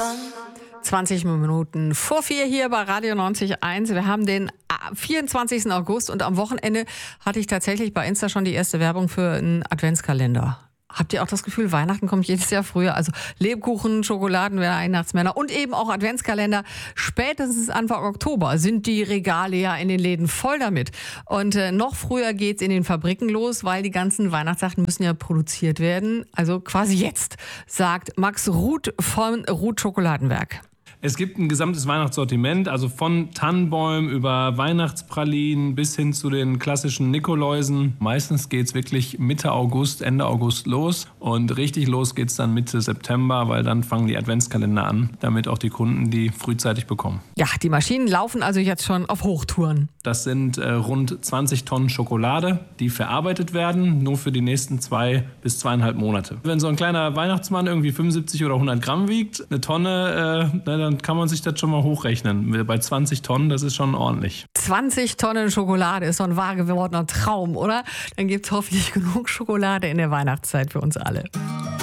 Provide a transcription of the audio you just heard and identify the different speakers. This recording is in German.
Speaker 1: 20 Minuten vor 4 hier bei Radio 90.1. Wir haben den 24. August und am Wochenende hatte ich tatsächlich bei Insta schon die erste Werbung für einen Adventskalender. Habt ihr auch das Gefühl, Weihnachten kommt jedes Jahr früher? Also Lebkuchen, Schokoladen, Weihnachtsmänner und eben auch Adventskalender. Spätestens Anfang Oktober sind die Regale ja in den Läden voll damit. Und noch früher geht's in den Fabriken los, weil die ganzen Weihnachtssachen müssen ja produziert werden. Also quasi jetzt, sagt Max Ruth von Ruth Schokoladenwerk.
Speaker 2: Es gibt ein gesamtes Weihnachtssortiment, also von Tannenbäumen über Weihnachtspralinen bis hin zu den klassischen Nikoläusen. Meistens geht's wirklich Mitte August, Ende August los und richtig los geht's dann Mitte September, weil dann fangen die Adventskalender an, damit auch die Kunden die frühzeitig bekommen.
Speaker 1: Ja, die Maschinen laufen also jetzt schon auf Hochtouren.
Speaker 2: Das sind rund 20 Tonnen Schokolade, die verarbeitet werden, nur für die nächsten 2 bis 2,5 Monate. Wenn so ein kleiner Weihnachtsmann irgendwie 75 oder 100 Gramm wiegt, eine Tonne, dann kann man sich das schon mal hochrechnen. Bei 20 Tonnen, das ist schon ordentlich.
Speaker 1: 20 Tonnen Schokolade ist so ein wahr gewordener Traum, oder? Dann gibt es hoffentlich genug Schokolade in der Weihnachtszeit für uns alle.